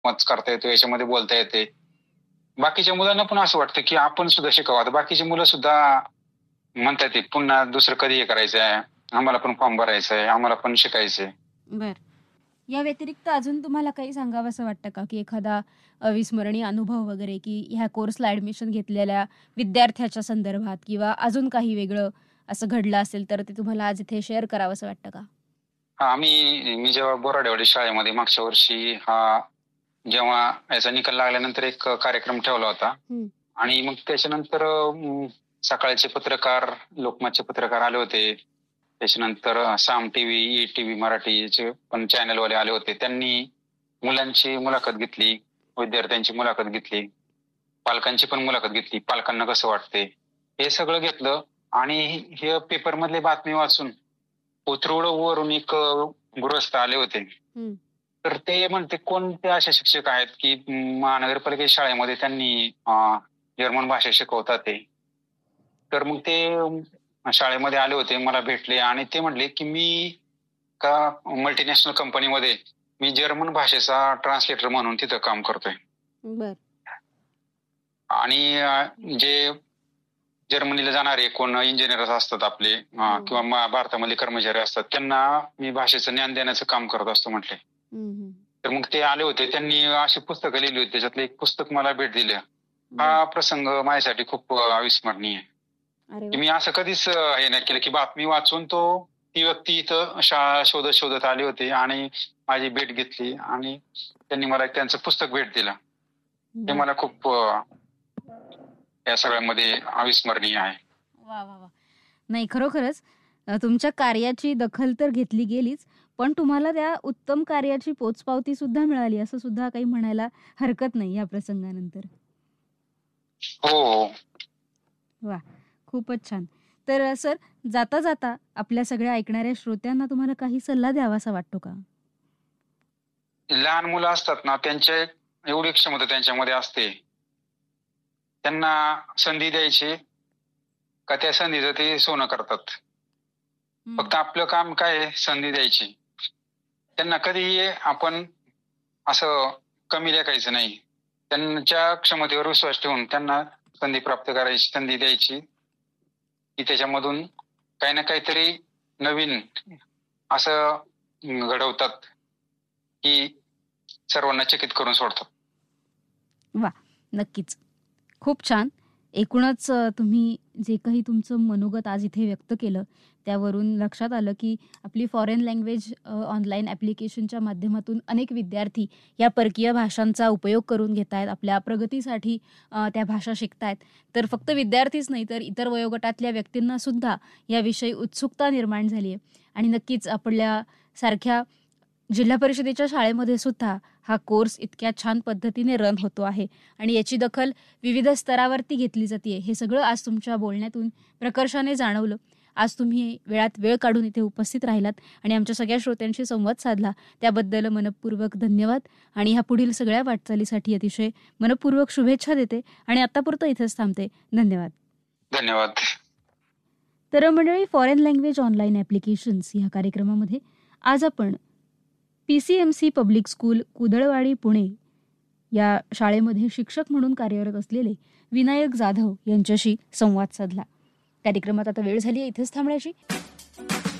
मत करता येतो, याच्यामध्ये बोलता येते. बाकीच्या मुलांना पण असं वाटतं की आपण सुद्धा शिकावं. आता बाकीची मुलं सुद्धा म्हणतात ते पुन्हा दुसरं कधी हे करायचं आहे, आम्हाला पण फॉर्म भरायचा आहे, आम्हाला पण शिकायचंय. बर. या व्यतिरिक्त अजून तुम्हाला काही सांगावंसं वाटतं का, की एखादा अविस्मरणीय अनुभव वगैरे, की ह्या कोर्सला ॲडमिशन घेतलेल्या विद्यार्थ्याच्या संदर्भात किंवा अजून काही वेगळं असं घडलं असेल, तर ते तुम्हाला आज इथे शेअर करावंसं वाटतं का? हा, मी जेव्हा बोराडेवाडी शाळेमध्ये मागच्या वर्षी जेव्हा याचा निकाल लागल्यानंतर एक कार्यक्रम ठेवला होता. हं. आणि मग त्याच्यानंतर सकाळचे पत्रकार, लोकमतचे पत्रकार आले होते. त्याच्यानंतर साम टीव्ही, ई टीव्ही मराठीचे पण चॅनलवाले आले होते. त्यांनी मुलांची मुलाखत घेतली, विद्यार्थ्यांची मुलाखत घेतली, पालकांची पण मुलाखत घेतली. पालकांना कसं वाटते हे सगळं घेतलं. आणि हे पेपर मधली बातमी वाचून वरून एक गृहस्थ आले होते. हं. तर ते म्हणते कोणते असे शिक्षक आहेत की महानगरपालिकेच्या शाळेमध्ये त्यांनी जर्मन भाषा शिकवतात ते. तर मग ते शाळेमध्ये आले होते, मला भेटले आणि ते म्हणले की मी का मल्टीनॅशनल कंपनीमध्ये मी जर्मन भाषेचा ट्रान्सलेटर म्हणून तिथं काम करतोय. बर. आणि जे जर्मनीला जाणारे कोण इंजिनियर असतात आपले किंवा भारतामधले कर्मचारी असतात, त्यांना मी भाषेचं ज्ञान देण्याचं काम करत असतो म्हटले. तर मग ते आले होते, त्यांनी अशी पुस्तकं लिहिली होती, त्याच्यातलं एक पुस्तक मला भेट दिलं. हा प्रसंग माझ्यासाठी खूप अविस्मरणीय आहे. अरे की वा. मी असं कधीच हे नाही केलं की बातमी वाचून ती व्यक्ती इथं शाळा शोधत शोधत आली होती आणि माझी भेट घेतली आणि त्यांनी मला त्यांचं पुस्तक भेट दिलं. हे बर. मला खूप या सगळ्यामध्ये अविस्मरणीय आहे. वा वा वा. नाही, खरोखरच तुमच्या कार्याची दखल तर घेतली गेलीच, पण तुम्हाला त्या उत्तम कार्याची पोचपावती सुद्धा मिळाली, असं सुद्धा काही म्हणायला हरकत नाही या प्रसंगानंतर. हो, हो. वा, खूपच छान. तर सर, जाता जाता आपल्या सगळ्या ऐकणाऱ्या श्रोत्यांना तुम्हाला काही सल्ला द्यावासा वाटतो का? लहान मुलं असतात ना, त्यांच्या एवढी क्षमता त्यांच्यामध्ये असते. त्यांना संधी द्यायची का त्या संधीचं ते सोनं करतात. फक्त आपलं काम काय आहे, संधी द्यायची. त्यांना कधीही आपण असं कमी लेखायचं नाही. त्यांच्या क्षमतेवर विश्वास ठेवून त्यांना संधी प्राप्त करायची, संधी द्यायची की त्याच्यामधून काही ना काहीतरी नवीन असं घडवतात की सर्वांना चकित करून सोडतात. वा, नक्कीच. खूप छान. एकूणच तुम्ही जे काही तुमचं मनोगत आज इथे व्यक्त केलं, त्यावरून लक्षात आलं, की आपली फॉरेन लँग्वेज ऑनलाईन ॲप्लिकेशनच्या माध्यमातून अनेक विद्यार्थी या परकीय भाषांचा उपयोग करून घेत आहेत. आपल्या प्रगतीसाठी त्या भाषा शिकतायत. तर फक्त विद्यार्थीच नाही, तर इतर वयोगटातल्या व्यक्तींनासुद्धा याविषयी उत्सुकता निर्माण झाली आहे. आणि नक्कीच आपल्यासारख्या जिल्हा परिषदेच्या शाळेमध्ये सुद्धा हा कोर्स इतक्या छान पद्धतीने रन होतो आहे आणि याची दखल विविध स्तरावरती घेतली जाते. हे सगळं आज तुमच्या बोलण्यातून प्रकर्षाने जाणवलं. आज तुम्ही वेळात वेळ काढून इथे उपस्थित राहिलात आणि आमच्या सगळ्या श्रोत्यांशी संवाद साधला, त्याबद्दल मनःपूर्वक धन्यवाद. आणि ह्या पुढील सगळ्या वाटचालीसाठी अतिशय मनःपूर्वक शुभेच्छा देते आणि आत्तापुरतं इथेच थांबते. धन्यवाद. धन्यवाद. तर मंडळी, फॉरेन लँग्वेज ऑनलाईन ॲप्लिकेशन्स ह्या कार्यक्रमामध्ये आज आपण PCMC पब्लिक स्कूल कुदळवाडी पुणे या शाळेमध्ये शिक्षक म्हणून कार्यरत असलेले विनायक जाधव यांच्याशी संवाद साधला. कार्यक्रमात आता वेळ झाली आहे इथेच थांबण्याची.